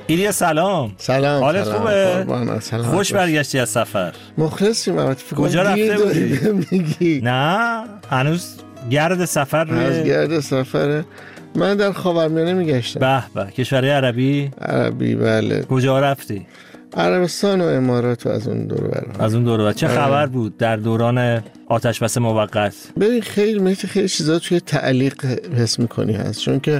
ایلیا سلام. حالت خوبه؟ خوش برگشتی از سفر. مخلصیم. کجا رفته بودی؟ نه هنوز گرد سفر روی از گرد سفره. من در خاورمیانه میگشتم. به کشورهای عربی؟ عربی بله. کجا رفتی؟ عربستان و امارات و از اون دور و بر. از اون دور و بر. چه خبر بود در دوران آتش بس موقت؟ ببین خیلی چیزا توی تعلیق حس میکنی هست، چون که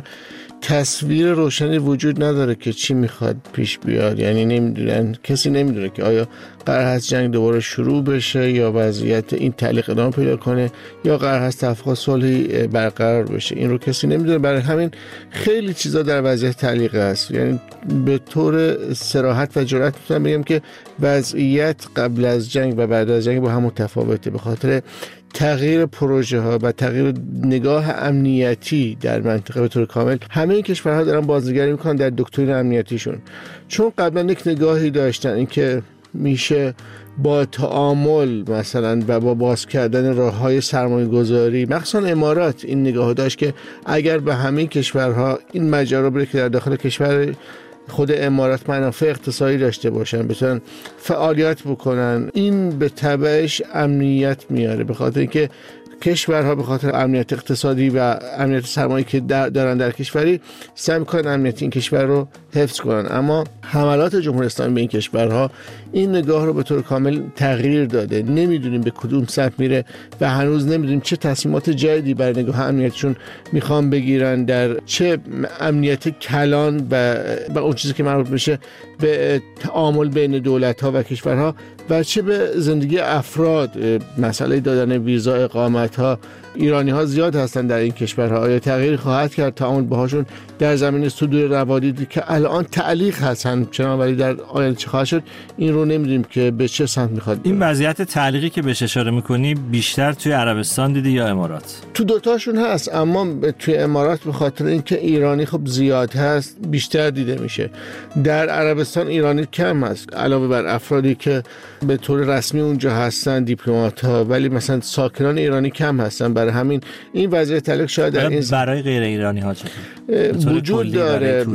تصویر روشنی وجود نداره که چی میخواد پیش بیاد. یعنی نمیدونن، کسی نمیدونه که آیا قرار هست جنگ دوباره شروع بشه یا وضعیت این تعلیق ادامه پیدا کنه یا قرار هست توافق صلحی برقرار بشه. این رو کسی نمیدونه. برای همین خیلی چیزا در وضعیت تعلیق هست. یعنی به طور صراحت و جرأت میتونم بگم که وضعیت قبل از جنگ و بعد از جنگ با هم متفاوته، به خاطر تغییر پروژه ها و تغییر نگاه امنیتی در منطقه به طور کامل. همه کشورها دارن بازنگری میکنن در دکترین امنیتیشون، چون قبلا یک نگاهی داشتن اینکه میشه با تعامل مثلا و با باز کردن راههای سرمایه گذاری، مخصوصا امارات این نگاه داشت که اگر به همه کشورها این ماجرا بره که در داخل کشور خود امارات منافع اقتصادی داشته باشن، بتونن فعالیت بکنن، این به تبعش امنیت میاره، به خاطر اینکه کشورها به خاطر امنیت اقتصادی و امنیت سرمایه‌ای که دارن در کشوری سعی می‌کنن امنیت این کشور رو حفظ کنن. اما حملات جمهوری اسلامی به این کشورها این نگاه رو به طور کامل تغییر داده. نمیدونیم به کدوم سمت میره و هنوز نمیدونیم چه تصمیمات جدیدی برای نگاه امنیتشون میخوان بگیرن، در چه امنیت کلان و اون چیزی که مربوط میشه به تعامل بین دولت‌ها و کشورها و چه به زندگی افراد. مسئله دادن ویزا، اقامت‌ها، ایرانی‌ها زیاد هستن در این کشورها. آیا تغییر خواهد کرد تعامل باهاشون در زمینه صدور روادیدی که الان تعلیق هستن چنان، ولی در آینده چه خواهد شد این رو نمیدونیم که به چه سمت میخواد. این وضعیت تعلیقی که بهش اشاره میکنی بیشتر توی عربستان دیدی یا امارات؟ تو دوتاشون هست، اما توی امارات به خاطر اینکه ایرانی خب زیاد هست بیشتر دیده میشه. در عربستان ایرانی کم هست، علاوه بر افرادی که به طور رسمی اونجا هستن، دیپلمات‌ها، ولی مثلا ساکنان ایرانی کم هستن. برای همین این وضعیت تعلیق شاید در این برای غیر ایرانی ها وجود داره،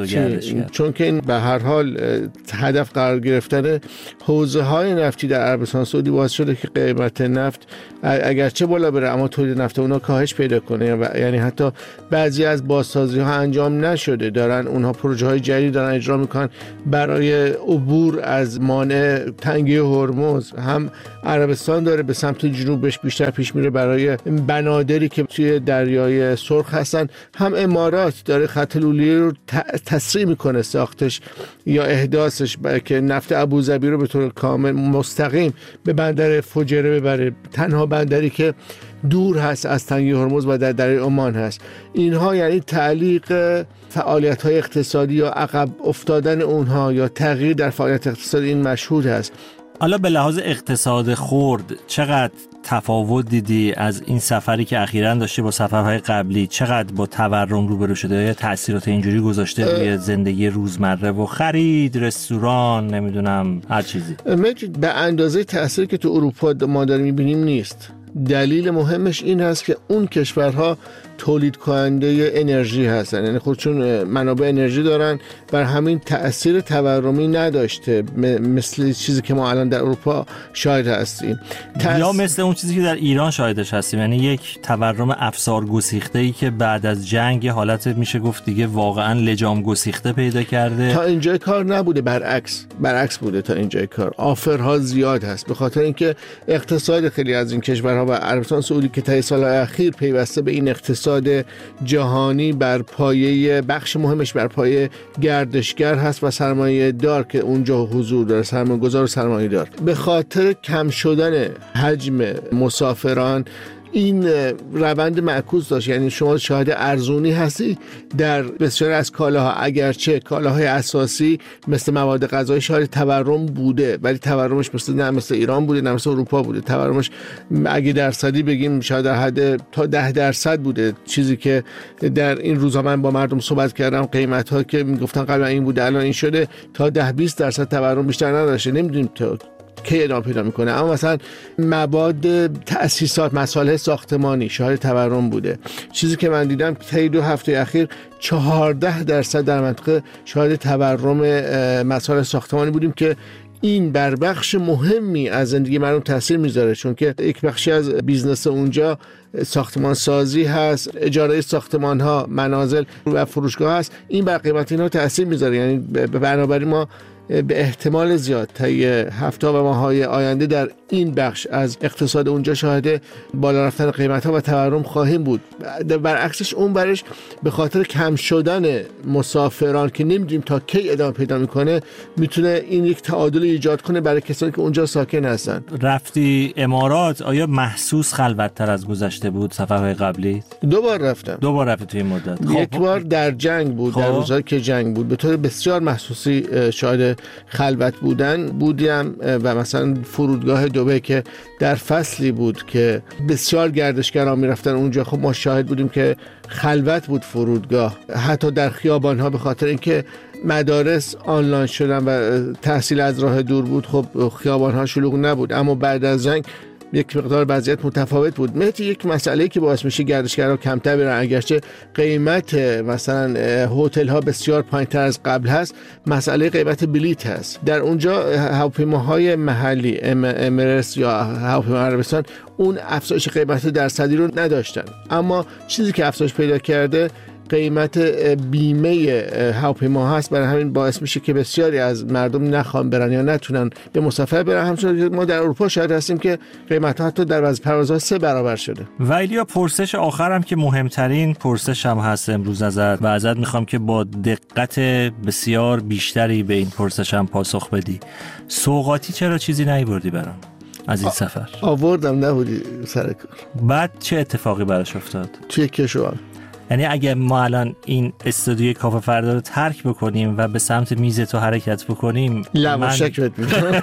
چون که این به هر حال هدف قرار گرفتن حوزه های نفتی در عربستان سعودی باعث شده که قیمت نفت اگرچه بالا بره اما تولید نفت اونا کاهش پیدا کنه. و یعنی حتی بعضی از بازسازی ها انجام نشده، دارن اونها پروژه های جدید دارن اجرا میکنن برای عبور از مانع تنگی هرمز. هم عربستان داره به سمت جنوبش بیشتر پیش میره برای بنادری که توی دریای سرخ هستن، هم امارات داره خط لولیه رو تسریع میکنه ساختش یا احداثش که نفت ابوظبی رو به طور کامل مستقیم به بندر فجیره ببره، تنها بندری که دور هست از تنگی هرمز و در دریای عمان هست. اینها یعنی تعلیق فعالیت‌های اقتصادی یا عقب افتادن اونها یا تغییر در فعالیت اقتصادی این مشهود هست. حالا به لحاظ اقتصاد خرد چقدر تفاوت دیدی از این سفری که اخیراً داشتی با سفرهای قبلی؟ چقدر با تورم روبرو شده یا تأثیرات اینجوری گذاشته روی زندگی روزمره و خرید، رستوران، نمیدونم هر چیزی؟ به اندازه تأثیری که تو اروپا ما داریم می‌بینیم نیست. دلیل مهمش این هست که اون کشورها تولید کننده انرژی هستن، یعنی خودشون منابع انرژی دارن، بر همین تأثیر تورمی نداشته مثل چیزی که ما الان در اروپا شاهد هستیم یا مثل اون چیزی که در ایران شاهدش هستیم، یعنی یک تورم افسار گسیخته‌ای که بعد از جنگ حالت میشه گفت دیگه واقعا لجام گسیخته پیدا کرده. تا اینجای کار نبوده، برعکس بوده. تا اینجای کار آفرها زیاد هست، به خاطر اینکه اقتصاد خیلی از این کشورها و عربستان سعودی که تا سال‌های اخیر پیوسته به این اقتصاد جهانی بر پایه بخش مهمش بر پایه گردشگر هست و سرمایه دار که اونجا حضور داره، سرمایه گذار و سرمایه دار، به خاطر کم شدن حجم مسافران این روند معکوس داشت. یعنی شما شاهد ارزونی هستی در بسیاری از کالاها، اگرچه کالاهای اساسی مثل مواد غذایی شاهد تورم بوده، ولی تورمش نه مثل ایران بوده نه مثل اروپا بوده. تورمش اگه درصدی بگیم شاید در حد تا 10% بوده، چیزی که در این روزها من با مردم صحبت کردم قیمت ها که میگفتن قبلا این بوده الان این شده، تا 10-20% تورم بیشتر نداشته. نمیدونیم کی ادامه پیدا میکنه. اما مثلا مواد تأسیسات، مصالح ساختمانی شاهد تورم بوده. چیزی که من دیدم طی 2 هفته اخیر 14% در منطقه شاهد تورم مصالح ساختمانی بودیم که این بر بخش مهمی از زندگی مردم تاثیر میذاره، چون که یک بخشی از بیزنس اونجا ساختمان سازی هست، اجاره ساختمان ها، منازل و فروشگاه هست. این بر قیمت اینا تاثیر میذاره. یعنی بنابراین ما به احتمال زیاد طی هفته و ماه‌های آینده در این بخش از اقتصاد اونجا شاهد بالا رفتن قیمت‌ها و تورم خواهیم بود. برعکسش اون برش به خاطر کم شدن مسافران که نمی‌دونیم تا کی ادامه پیدا می‌کنه، میتونه این یک تعادل ایجاد کنه برای کسانی که اونجا ساکن هستن. رفتی امارات، آیا محسوس خلوت‌تر از گذشته بود سفرهای قبلی؟ 2 بار رفتم. 2 بار رفتی توی این مدت؟ یک بار در جنگ بود، در روزایی که جنگ بود، به طور بسیار محسوسی شاهد خلوت بودیم و مثلا فرودگاه دبی که در فصلی بود که بسیار گردشگران میرفتن اونجا، خب ما شاهد بودیم که خلوت بود فرودگاه، حتی در خیابان‌ها، به خاطر اینکه مدارس آنلاین شدن و تحصیل از راه دور بود. خب خیابان‌ها شلوغ نبود. اما بعد از جنگ یک مقدار وضعیت متفاوت بود. مهدی یک مسئله که باعث میشه گردشگرها کمتر برن، اگرچه قیمت مثلا هتل ها بسیار پایین‌تر از قبل هست، مسئله قیمت بلیط هست. در اونجا هواپیماهای محلی امارات یا هواپیمای عربستان اون افزایش قیمت درصدی رو نداشتن. اما چیزی که افزایش پیدا کرده قیمت بیمه هواپیما هست. برای همین باعث میشه که بسیاری از مردم نخوان برن یا نتونن به مسافر برن. همچنین ما در اروپا شاهد هستیم که قیمت ها حتی در بعضی پروازها 3 برابر شده. و ایلیا، پرسش آخرم که مهمترین پرسش هم هست امروز ازت میخوام که با دقت بسیار بیشتری به این پرسش هم پاسخ بدی. سوغاتی چرا چیزی نیاوردی برام از این سفر؟ آوردم، نبودی سر کار. بعد چه اتفاقی براش افتاد؟ توی کشور، یعنی اگه ما الان این استودیوی کافه فردا رو ترک بکنیم و به سمت میز تو حرکت بکنیم، لواشک بهت میدم.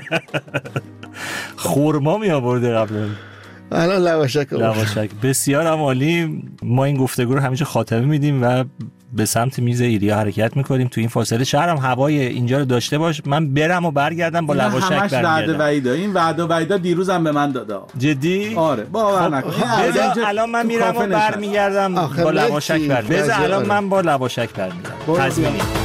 خورما می آورده قبل الان لواشک. بسیار عالی. ما این گفتگو رو همیشه خاتمه میدیم و به سمت میز ایلیا حرکت میکنیم. تو این فاصله شهرم هوای اینجا رو داشته باش، من برم و برگردم با لواشک برگردم. همش وعده وعیدا. این وعده وعیدا دیروزم به من داده. جدی؟ آره، باور نکن. الان من میرم و برمیگردم با لواشک برمیگردم. الان من با لواشک برمیگردم.